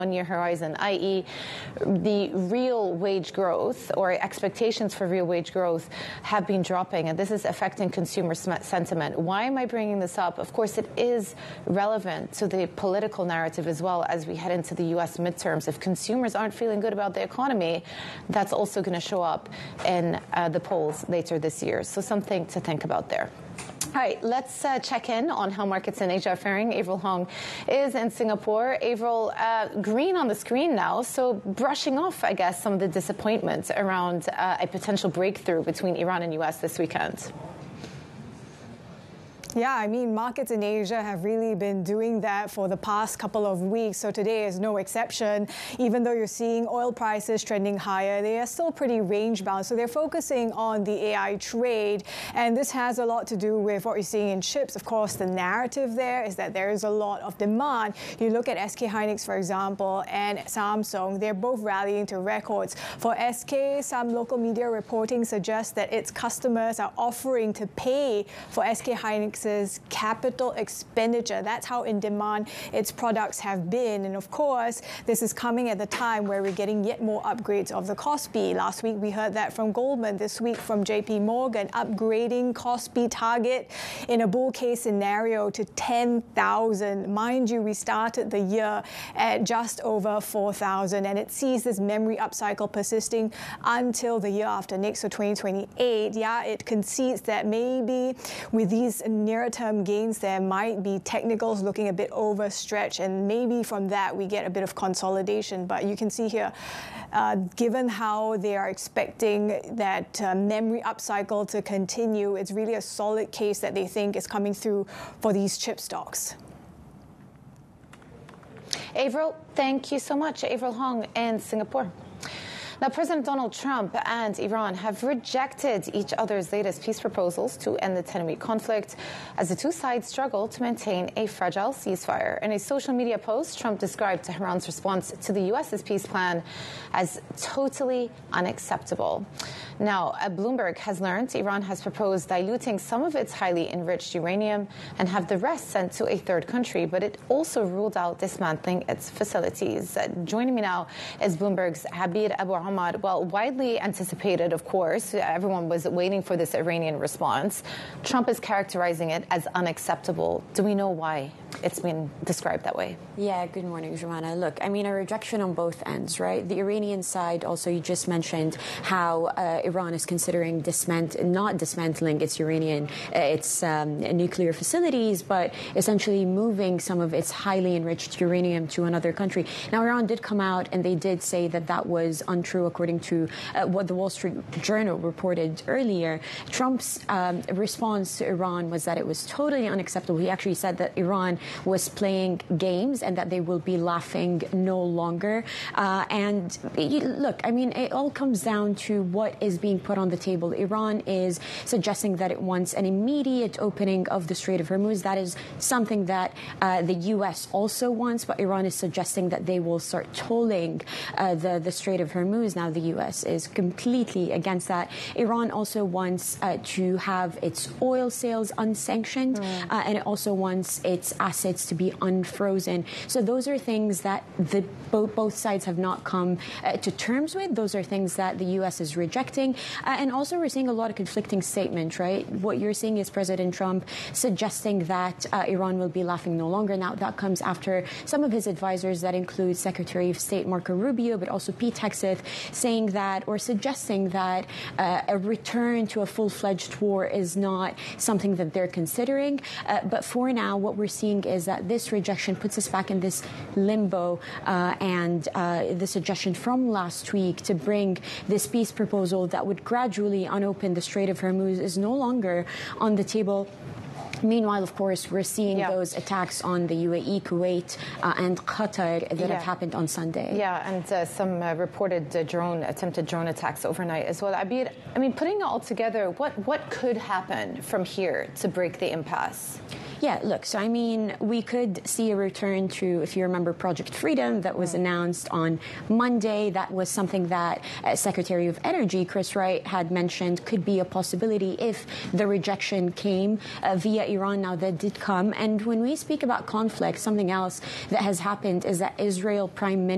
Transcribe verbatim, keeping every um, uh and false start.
one-year horizon, that is the real wage growth or expectations for real wage growth have been dropping, and this is affecting consumer sentiment. Why am I bringing this up? Of course, it is relevant to the political narrative as well as we head into the U S midterms. If consumers aren't feeling good about the economy, that's also going to show up in uh, the polls later this year. So something to think about there. All right, let's uh, check in on how markets in Asia are faring. Avril Hong is in Singapore. Avril, uh, green on the screen now, so brushing off, I guess, some of the disappointment around uh, a potential breakthrough between Iran and U S this weekend. Yeah, I mean, markets in Asia have really been doing that for the past couple of weeks, so today is no exception. Even though you're seeing oil prices trending higher, they are still pretty range-bound, so they're focusing on the A I trade, and this has a lot to do with what you're seeing in chips. Of course, the narrative there is that there is a lot of demand. You look at S K Hynix, for example, and Samsung, they're both rallying to records. For S K, some local media reporting suggests that its customers are offering to pay for S K Hynix capital expenditure. That's how in demand its products have been. And of course, this is coming at the time where we're getting yet more upgrades of the Kospi. Last week, we heard that from Goldman. This week from J P Morgan, upgrading Kospi target in a bull case scenario to ten thousand. Mind you, we started the year at just over four thousand, and it sees this memory upcycle persisting until the year after next, so twenty twenty-eight. Yeah, it concedes that maybe with these nearer-term gains, there might be technicals looking a bit overstretched, and maybe from that we get a bit of consolidation. But you can see here, uh, given how they are expecting that uh, memory upcycle to continue, it's really a solid case that they think is coming through for these chip stocks. Avril, thank you so much. Avril Hong in Singapore. Now, President Donald Trump and Iran have rejected each other's latest peace proposals to end the ten-week conflict as the two sides struggle to maintain a fragile ceasefire. In a social media post, Trump described Tehran's response to the U S's peace plan as totally unacceptable. Now, Bloomberg has learned Iran has proposed diluting some of its highly enriched uranium and have the rest sent to a third country, but it also ruled out dismantling its facilities. Uh, joining me now is Bloomberg's Habib Abu Ahmad. Well, widely anticipated, of course. Everyone was waiting for this Iranian response. Trump is characterizing it as unacceptable. Do we know why it's been described that way? Yeah, good morning, Joanna. Look, I mean, a rejection on both ends, right? The Iranian side, also, you just mentioned how uh, Iran is considering dismant not dismantling its Iranian, uh, its um, nuclear facilities, but essentially moving some of its highly enriched uranium to another country. Now, Iran did come out and they did say that that was untrue, according to uh, what the Wall Street Journal reported earlier. Trump's um, response to Iran was that it was totally unacceptable. He actually said that Iran was playing games and that they will be laughing no longer. Uh, and you, look, I mean, it all comes down to what is being put on the table. Iran is suggesting that it wants an immediate opening of the Strait of Hormuz. That is something that uh, the U S also wants, but Iran is suggesting that they will start tolling uh, the, the Strait of Hormuz. Now, the U S is completely against that. Iran also wants uh, to have its oil sales unsanctioned, mm. uh, and it also wants its assets to be unfrozen. So those are things that the both, both sides have not come uh, to terms with. Those are things that the U S is rejecting. Uh, and also, we're seeing a lot of conflicting statements, right? What you're seeing is President Trump suggesting that uh, Iran will be laughing no longer. Now, that comes after some of his advisors, that include Secretary of State Marco Rubio, but also Pete Hegseth, saying that or suggesting that uh, a return to a full-fledged war is not something that they're considering. Uh, but for now, what we're seeing is that this rejection puts us back in this limbo, uh, and uh, the suggestion from last week to bring this peace proposal that would gradually unopen the Strait of Hormuz is no longer on the table. Meanwhile, of course, we're seeing yeah. those attacks on the U A E, Kuwait, uh, and Qatar that yeah. have happened on Sunday. Yeah, and uh, some uh, reported uh, drone, attempted drone attacks overnight as well. Abid, I mean, putting it all together, what, what could happen from here to break the impasse? Yeah, look, so I mean, we could see a return to, if you remember, Project Freedom that was mm. announced on Monday. That was something that uh, Secretary of Energy Chris Wright had mentioned could be a possibility if the rejection came uh, via Iran. Now, that did come. And when we speak about conflict, something else that has happened is that Israel Prime Minister